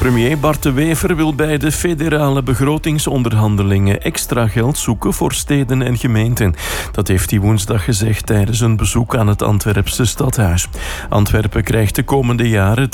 Premier Bart De Wever wil bij de federale begrotingsonderhandelingen extra geld zoeken voor steden en gemeenten. Dat heeft hij woensdag gezegd tijdens een bezoek aan het Antwerpse stadhuis. Antwerpen krijgt de komende jaren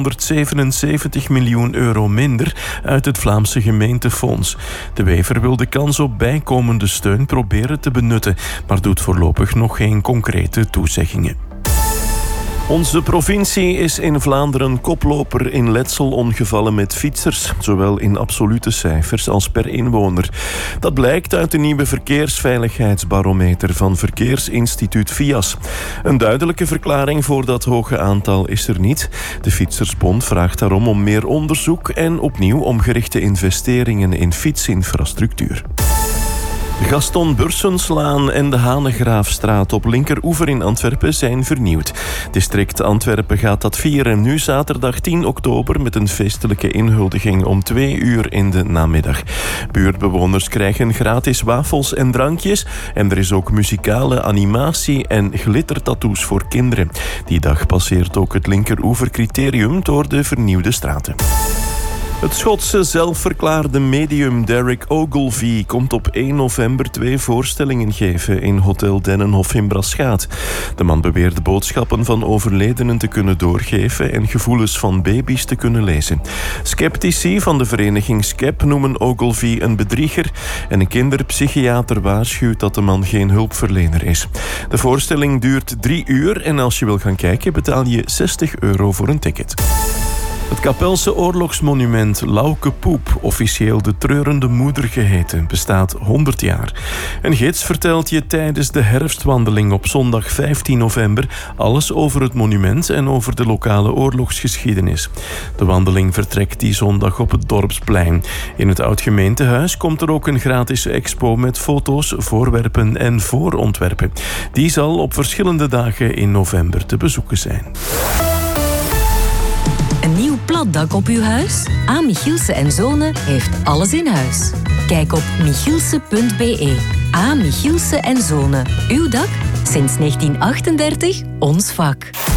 277 miljoen euro minder uit het Vlaamse gemeentefonds. De Wever wil de kans op bijkomende steun proberen te benutten, maar doet voorlopig nog geen concrete toezeggingen. Onze provincie is in Vlaanderen koploper in letselongevallen met fietsers, zowel in absolute cijfers als per inwoner. Dat blijkt uit de nieuwe verkeersveiligheidsbarometer van Verkeersinstituut VIAS. Een duidelijke verklaring voor dat hoge aantal is er niet. De Fietsersbond vraagt daarom om meer onderzoek en opnieuw om gerichte investeringen in fietsinfrastructuur. De Gaston Bursenslaan en de Hanegraafstraat op linkeroever in Antwerpen zijn vernieuwd. District Antwerpen gaat dat vieren nu zaterdag 10 oktober met een feestelijke inhuldiging om 2 uur in de namiddag. Buurtbewoners krijgen gratis wafels en drankjes en er is ook muzikale animatie en glittertattoos voor kinderen. Die dag passeert ook het linkeroevercriterium door de vernieuwde straten. Het Schotse zelfverklaarde medium Derek Ogilvie komt op 1 november 2 voorstellingen geven in Hotel Dennenhof in Braschaat. De man beweert boodschappen van overledenen te kunnen doorgeven en gevoelens van baby's te kunnen lezen. Sceptici van de vereniging Skep noemen Ogilvie een bedrieger en een kinderpsychiater waarschuwt dat de man geen hulpverlener is. De voorstelling duurt 3 uur en als je wil gaan kijken betaal je €60 voor een ticket. Het Kapelse oorlogsmonument Lauke Poep, officieel de treurende moeder geheten, bestaat 100 jaar. Een gids vertelt je tijdens de herfstwandeling op zondag 15 november alles over het monument en over de lokale oorlogsgeschiedenis. De wandeling vertrekt die zondag op het Dorpsplein. In het oud-gemeentehuis komt er ook een gratis expo met foto's, voorwerpen en voorontwerpen. Die zal op verschillende dagen in november te bezoeken zijn. Een nieuw platdak op uw huis? A. Michielsen & Zonen heeft alles in huis. Kijk op michielsen.be. A. Michielsen & Zonen. Uw dak? Sinds 1938 ons vak.